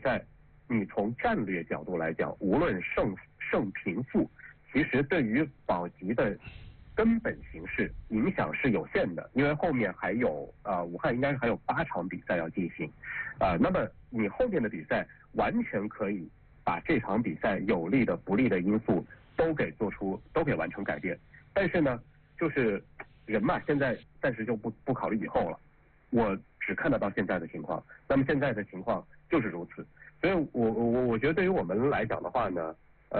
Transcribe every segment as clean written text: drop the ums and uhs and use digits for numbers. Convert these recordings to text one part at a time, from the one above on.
赛，你从战略角度来讲，无论胜平负，其实对于保级的根本形势影响是有限的，因为后面还有武汉应该还有8场比赛要进行，那么你后面的比赛完全可以把这场比赛有利的、不利的因素都给完成改变。但是呢，就是人嘛，现在暂时就不考虑以后了，我只看得到现在的情况。那么现在的情况就是如此，所以我觉得对于我们来讲的话呢，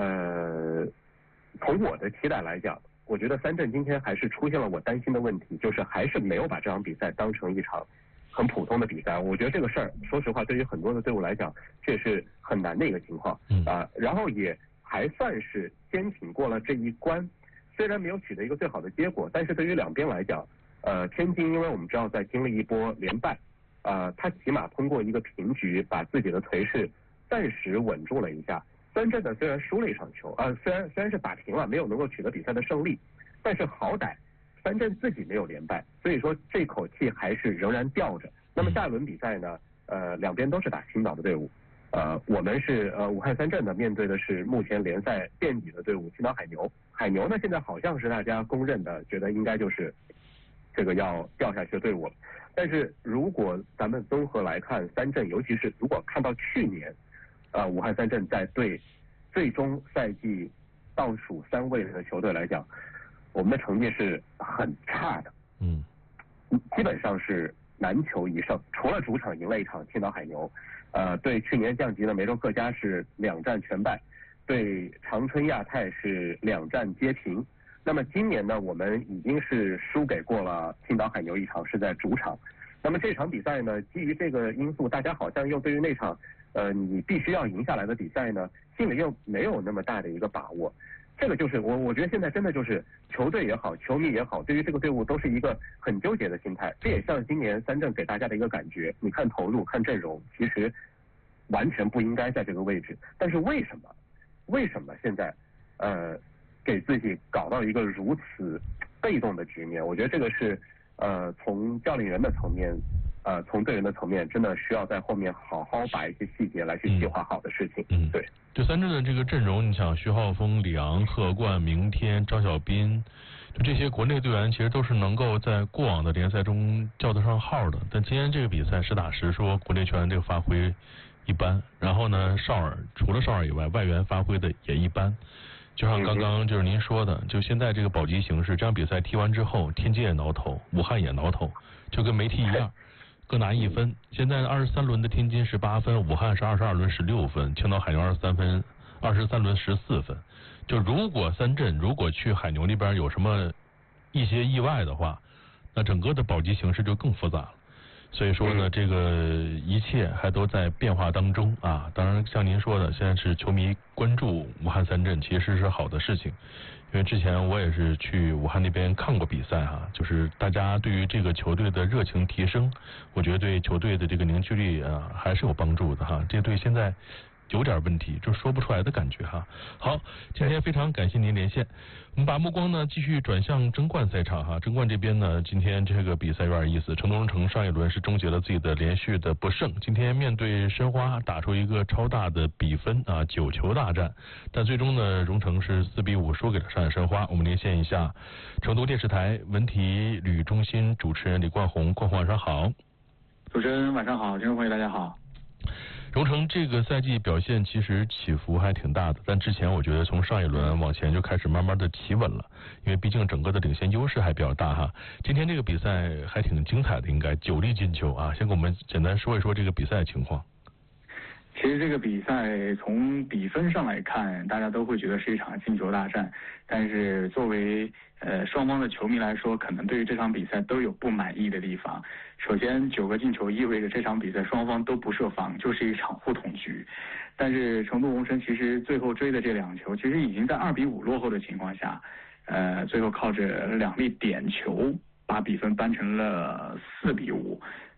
从我的期待来讲，我觉得三镇今天还是出现了我担心的问题，就是还是没有把这场比赛当成一场很普通的比赛。我觉得这个事儿，说实话，对于很多的队伍来讲，这是很难的一个情况然后也还算是先挺过了这一关，虽然没有取得一个最好的结果，但是对于两边来讲，天津因为我们知道在经历一波连败，他起码通过一个平局把自己的颓势暂时稳住了一下。三镇呢虽然输了一场球，虽然是打平了，没有能够取得比赛的胜利，但是好歹三镇自己没有连败，所以说这口气还是仍然吊着。那么下一轮比赛呢，两边都是打青岛的队伍，我们是武汉三镇呢面对的是目前联赛垫底的队伍青岛海牛。海牛呢现在好像是大家公认的，觉得应该就是这个要掉下去的队伍了。但是如果咱们综合来看三镇，尤其是如果看到去年武汉三镇在对最终赛季倒数3位的球队来讲，我们的成绩是很差的，基本上是难求一胜，除了主场赢了一场青岛海牛，对去年降级的梅州客家是2战全败，对长春亚泰是2战皆平。那么今年呢，我们已经是输给过了青岛海牛一场，是在主场。那么这场比赛呢，基于这个因素，大家好像又对于那场你必须要赢下来的比赛呢，心里又没有那么大的一个把握。这个就是我觉得现在真的就是球队也好，球迷也好，对于这个队伍都是一个很纠结的心态。这也像今年三镇给大家的一个感觉，你看投入看阵容，其实完全不应该在这个位置，但是为什么现在给自己搞到一个如此被动的局面？我觉得这个是从教练员的层面从队员的层面，真的需要在后面好好把一些细节来去计划好的事情。对。 就三镇的这个阵容，你想徐浩峰、李昂、贺冠、明天、张小斌，就这些国内队员其实都是能够在过往的联赛中叫得上号的。但今天这个比赛实打实说，国内球员这个发挥一般。然后呢，少尔除了少尔以外，外援发挥的也一般。就像刚刚就是您说的，就现在这个保级形势，这场比赛踢完之后，天津也挠头，武汉也挠头，就跟没踢一样。各拿1分，现在23轮的天津18分，武汉是22轮16分，青岛海牛23分，23轮14分。就如果三镇如果去海牛那边有什么一些意外的话，那整个的保级形势就更复杂了。所以说呢，这个一切还都在变化当中啊。当然像您说的，现在是球迷关注武汉三镇，其实是好的事情。因为之前我也是去武汉那边看过比赛就是大家对于这个球队的热情提升，我觉得对球队的这个凝聚力还是有帮助的这队现在有点问题，就说不出来的感觉好，今天非常感谢您连线，我们把目光呢继续转向争冠赛场争冠这边呢，今天这个比赛有点意思，成都荣城上一轮是终结了自己的连续的不胜，今天面对申花打出一个超大的比分9球大战，但最终呢，荣城是4比5输给了上海申花。我们连线一下成都电视台文体旅中心主持人李冠宏，冠宏晚上好。 主持人晚上好，听众朋友大家好。 荣城这个赛季表现其实起伏还挺大的，但之前我觉得从上一轮往前就开始慢慢的企稳了，因为毕竟整个的领先优势还比较大今天这个比赛还挺精彩的，应该9粒进球先给我们简单说一说这个比赛情况。 其实这个比赛从比分上来看，大家都会觉得是一场进球大战，但是作为双方的球迷来说，可能对于这场比赛都有不满意的地方。首先9个进球意味着这场比赛双方都不设防，就是一场互捅局。但是成都荣城其实最后追的这2球，其实已经在2比5落后的情况下，最后靠着2粒点球把比分扳成了4比5。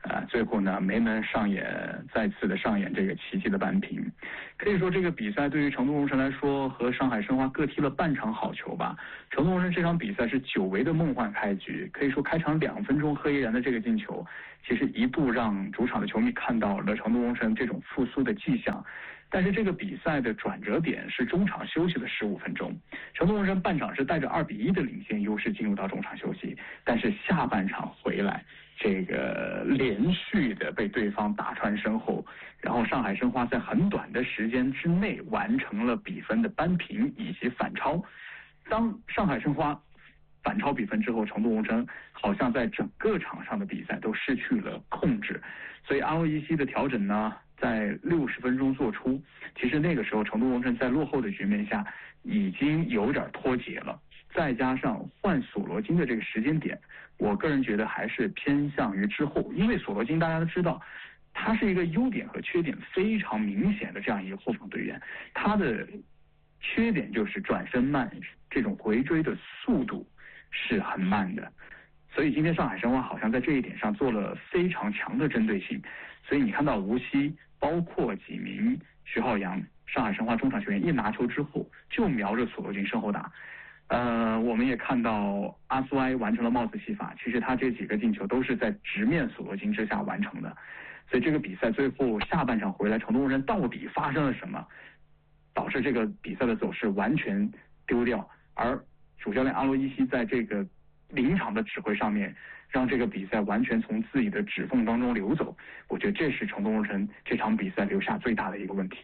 最后呢没能再次的上演这个奇迹的扳平。可以说这个比赛对于成都荣城来说和上海申花各踢了半场好球吧。成都荣城这场比赛是久违的梦幻开局，可以说开场2分钟贺依然的这个进球，其实一度让主场的球迷看到了成都荣城这种复苏的迹象。但是这个比赛的转折点是中场休息的15分钟，成都荣城半场是带着2-1的领先优势进入到中场休息，但是下半场回来，这个连续的被对方打穿身后，然后上海申花在很短的时间之内完成了比分的扳平以及反超。当上海申花反超比分之后，成都荣城好像在整个场上的比赛都失去了控制，所以阿洛伊西的调整呢在60分钟做出，其实那个时候成都荣城在落后的局面下已经有点脱节了，再加上换索罗金的这个时间点，我个人觉得还是偏向于之后，因为索罗金大家都知道他是一个优点和缺点非常明显的这样一个后防队员，他的缺点就是转身慢，这种回追的速度是很慢的，所以今天上海申花好像在这一点上做了非常强的针对性，所以你看到吴曦包括几名徐浩洋上海申花中场球员一拿球之后就瞄着索罗金身后打。我们也看到阿苏埃完成了帽子戏法，其实他这几个进球都是在直面索罗金之下完成的，所以这个比赛最后下半场回来，成都荣城到底发生了什么，导致这个比赛的走势完全丢掉，而主教练阿洛伊西在这个临场的指挥上面让这个比赛完全从自己的指缝当中流走，我觉得这是成都荣城这场比赛留下最大的一个问题。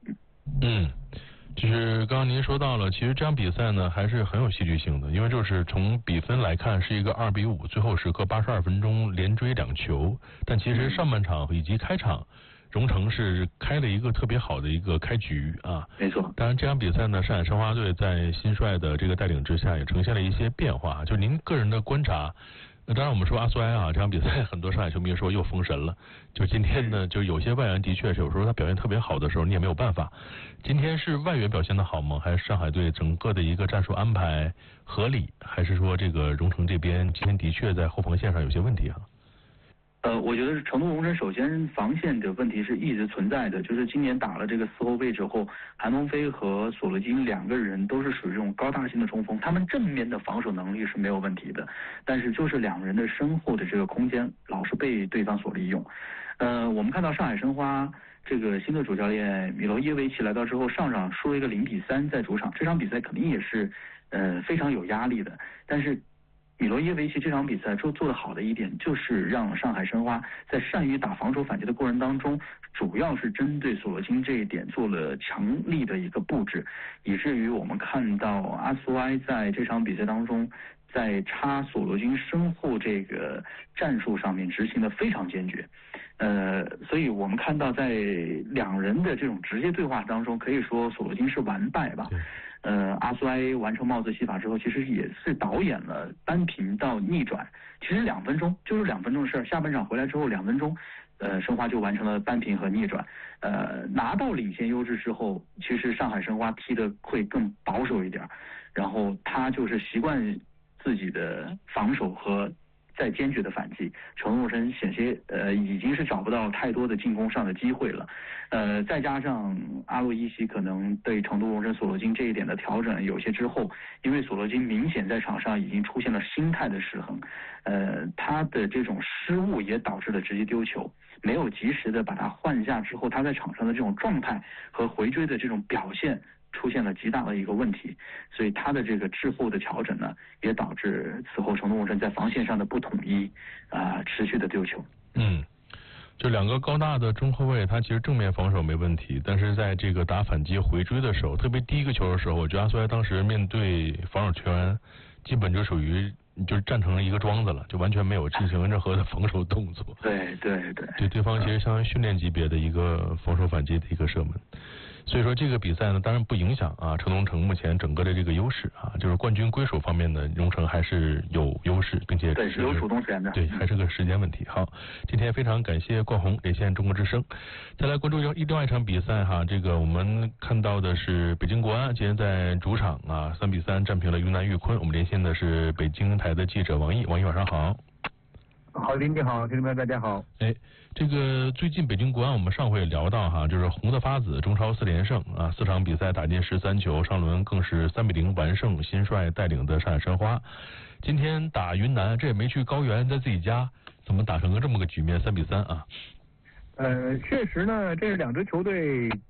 就是刚刚您说到了，其实这场比赛呢还是很有戏剧性的，因为就是从比分来看是一个2-5，最后时刻82分钟连追2球，但其实上半场以及开场荣城是开了一个特别好的一个开局啊。 没错。 当然这场比赛呢，上海申花队在新帅的这个带领之下也呈现了一些变化，就您个人的观察。当然我们说阿苏埃啊，这场比赛很多上海球迷说又封神了，就今天呢就有些外援的确是有时候他表现特别好的时候你也没有办法。今天是外援表现的好吗？还是上海队整个的一个战术安排合理，还是说这个荣城这边今天的确在后防线上有些问题啊？ 我觉得是成都荣城首先防线的问题是一直存在的，就是今年打了这个4后卫之后，韩东飞和索罗金2个人都是属于这种高大型的中锋，他们正面的防守能力是没有问题的，但是就是2人的身后的这个空间老是被对方所利用。我们看到上海申花这个新的主教练米罗耶维奇来到之后，上场输了一个0-3在主场，这场比赛肯定也是非常有压力的，但是米罗耶维奇这场比赛做得好的一点，就是让上海申花在善于打防守反击的过程当中，主要是针对索罗金这一点做了强力的一个布置，以至于我们看到阿苏埃在这场比赛当中，在插索罗金身后这个战术上面执行的非常坚决。所以我们看到在2人的这种直接对话当中，可以说索罗金是完败吧。阿苏埃完成帽子戏法之后，其实也是导演了扳平到逆转，其实2分钟就是2分钟的事儿。下半场回来之后2分钟，申花就完成了扳平和逆转。拿到领先优势之后，其实上海申花踢得会更保守一点，然后他就是习惯自己的防守和再坚决的反击，成都荣城险些已经是找不到太多的进攻上的机会了。再加上阿洛伊西可能对成都荣城索罗金这一点的调整有些滞后，因为索罗金明显在场上已经出现了心态的失衡，他的这种失误也导致了直接丢球，没有及时的把他换下之后，他在场上的这种状态和回追的这种表现出现了极大的一个问题，所以他的这个滞后的调整呢，也导致此后成都荣城在防线上的不统一，持续的丢球。 就2个高大的中后卫，他其实正面防守没问题，但是在这个打反击回追的时候，特别第一个球的时候，我觉得阿苏埃当时面对防守球员，基本就属于就是站成了一个桩子了，就完全没有进行任何的防守动作。对方其实相当于训练级别的一个防守反击的一个射门。所以说这个比赛呢，当然不影响啊成都荣城目前整个的这个优势啊，就是冠军归属方面呢，荣城还是有优势，并且对有主动权的， 对，还是个时间问题。好，今天非常感谢冠宏连线中国之声，再来关注另外一场比赛哈，这个我们看到的是北京国安今天在主场啊3-3战平了云南玉坤，我们连线的是北京台的记者王毅，晚上好。 郝林你好，听众朋友大家好。 哎，这个最近北京国安我们上回聊到哈，就是红的发紫，中超4连胜啊，4场比赛打进13球，上轮更是3-0完胜新帅带领的上海申花。今天打云南，这也没去高原，在自己家，怎么打成个这么个局面，3-3啊？ 确实呢，这两支球队